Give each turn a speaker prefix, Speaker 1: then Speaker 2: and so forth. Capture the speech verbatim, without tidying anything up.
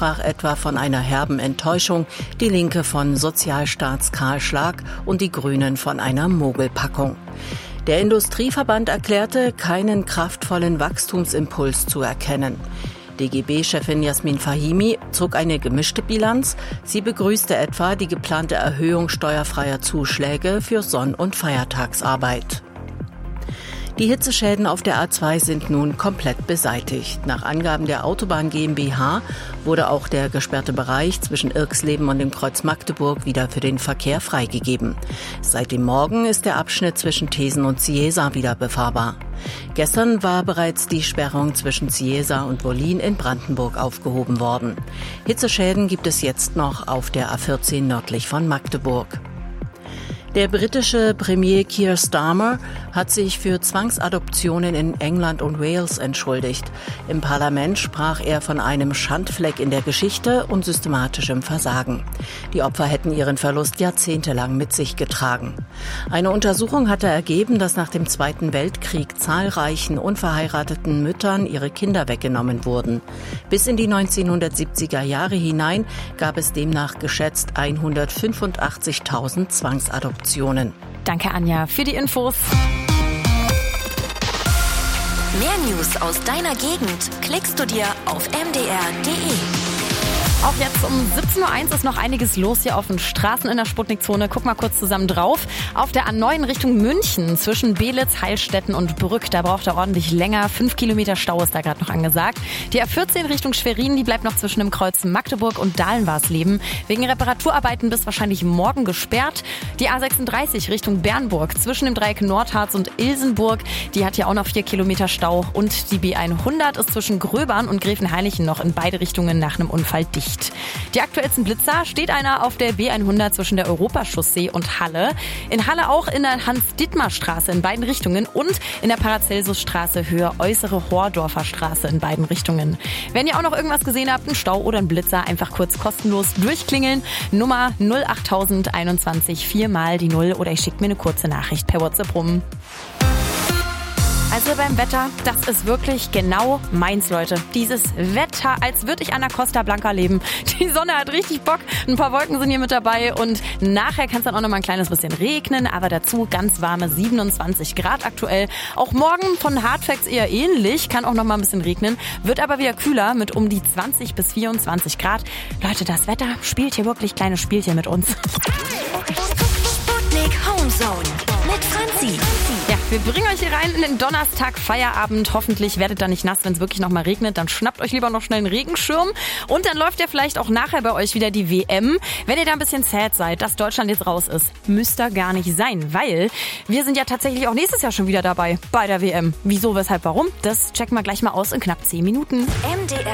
Speaker 1: sprach etwa von einer herben Enttäuschung, die Linke von Sozialstaatskahlschlag und die Grünen von einer Mogelpackung. Der Industrieverband erklärte, keinen kraftvollen Wachstumsimpuls zu erkennen. D G B-Chefin Jasmin Fahimi zog eine gemischte Bilanz. Sie begrüßte etwa die geplante Erhöhung steuerfreier Zuschläge für Sonn- und Feiertagsarbeit. Die Hitzeschäden auf der A zwei sind nun komplett beseitigt. Nach Angaben der Autobahn GmbH wurde auch der gesperrte Bereich zwischen Irxleben und dem Kreuz Magdeburg wieder für den Verkehr freigegeben. Seit dem Morgen ist der Abschnitt zwischen Thesen und Ciesa wieder befahrbar. Gestern war bereits die Sperrung zwischen Ciesa und Wollin in Brandenburg aufgehoben worden. Hitzeschäden gibt es jetzt noch auf der A vierzehn nördlich von Magdeburg. Der britische Premier Keir Starmer hat sich für Zwangsadoptionen in England und Wales entschuldigt. Im Parlament sprach er von einem Schandfleck in der Geschichte und systematischem Versagen. Die Opfer hätten ihren Verlust jahrzehntelang mit sich getragen. Eine Untersuchung hatte ergeben, dass nach dem Zweiten Weltkrieg zahlreichen unverheirateten Müttern ihre Kinder weggenommen wurden. Bis in die neunzehnhundertsiebziger Jahre hinein gab es demnach geschätzt hundertfünfundachtzigtausend Zwangsadoptionen.
Speaker 2: Danke, Anja, für die Infos.
Speaker 3: Mehr News aus deiner Gegend klickst du dir auf m d r punkt d e.
Speaker 2: Auch jetzt um siebzehn Uhr eins ist noch einiges los hier auf den Straßen in der Sputnik-Zone. Guck mal kurz zusammen drauf. Auf der A neun Richtung München zwischen Belitz, Heilstätten und Brück, da braucht er ordentlich länger. Fünf Kilometer Stau ist da gerade noch angesagt. Die A vierzehn Richtung Schwerin, die bleibt noch zwischen dem Kreuz Magdeburg und Dahlenwarsleben. Wegen Reparaturarbeiten bis wahrscheinlich morgen gesperrt. Die A sechsunddreißig Richtung Bernburg zwischen dem Dreieck Nordharz und Ilsenburg, die hat ja auch noch vier Kilometer Stau. Und die B hundert ist zwischen Gröbern und Gräfenhainichen noch in beide Richtungen nach einem Unfall dicht. Die aktuellsten Blitzer steht einer auf der B hundert zwischen der Europachaussee und Halle. In Halle auch in der Hans-Dittmar-Straße in beiden Richtungen und in der Paracelsus-Straße Höhe Äußere Hordorfer Straße in beiden Richtungen. Wenn ihr auch noch irgendwas gesehen habt, einen Stau oder einen Blitzer, einfach kurz kostenlos durchklingeln. Nummer null acht null eins eins, vier mal die null oder ihr schickt mir eine kurze Nachricht per WhatsApp rum. Also beim Wetter, das ist wirklich genau meins, Leute. Dieses Wetter, als würde ich an der Costa Blanca leben. Die Sonne hat richtig Bock, ein paar Wolken sind hier mit dabei und nachher kann es dann auch noch mal ein kleines bisschen regnen, aber dazu ganz warme siebenundzwanzig Grad aktuell. Auch morgen von Hardfacts eher ähnlich, kann auch noch mal ein bisschen regnen, wird aber wieder kühler mit um die zwanzig bis vierundzwanzig Grad. Leute, das Wetter spielt hier wirklich kleine Spielchen mit uns.
Speaker 3: Sputnik Homezone mit Franzi.
Speaker 2: Ja, wir bringen euch hier rein in den Donnerstag Feierabend. Hoffentlich werdet ihr nicht nass, wenn es wirklich noch mal regnet. Dann schnappt euch lieber noch schnell einen Regenschirm. Und dann läuft ja vielleicht auch nachher bei euch wieder die W M. Wenn ihr da ein bisschen sad seid, dass Deutschland jetzt raus ist, müsst ihr gar nicht sein. Weil wir sind ja tatsächlich auch nächstes Jahr schon wieder dabei bei der W M. Wieso, weshalb, warum? Das checken wir gleich mal aus in knapp zehn Minuten.
Speaker 3: M D R